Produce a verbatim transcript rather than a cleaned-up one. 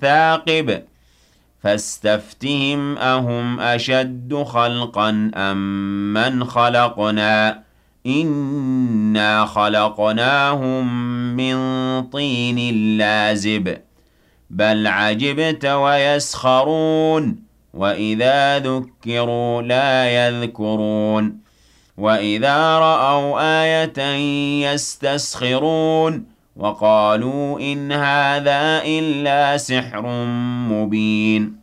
ثَاقِبٍ فَاسْتَفْتِهِمْ أَهُمْ أَشَدُّ خَلْقًا أَمْ مَنْ خَلَقْنَا إِنَّا خَلَقْنَاهُم مِّن طِينٍ لَّازِبٍ بَلْ عَجِبْتَ وَيَسْخَرُونَ وَإِذَا ذُكِّرُوا لَا يَذْكُرُونَ وَإِذَا رَأَوْا آيَةً يَسْتَسْخِرُونَ وَقَالُوا إِنْ هَٰذَا إِلَّا سِحْرٌ مُّبِينٌ